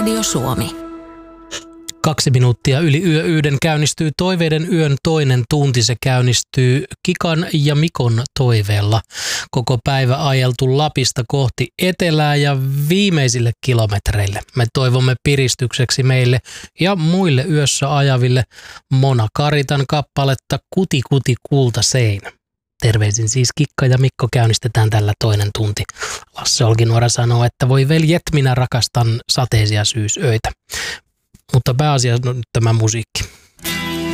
Radio Suomi. 2 minuuttia yli yön käynnistyy Toiveiden yön toinen tunti. Se käynnistyy Kikan ja Mikon toiveella. Koko päivä ajeltu Lapista kohti etelää ja viimeisille kilometreille. Me toivomme piristykseksi meille ja muille yössä ajaville Mona Karitan kappaletta Kuti kuti kultaseinä. Terveisin siis Kikka ja Mikko, käynnistetään tällä toinen tunti. Lasse Olkinuora sanoo, että voi veljet, minä rakastan sateisia syysöitä. Mutta pääasia on nyt tämä musiikki.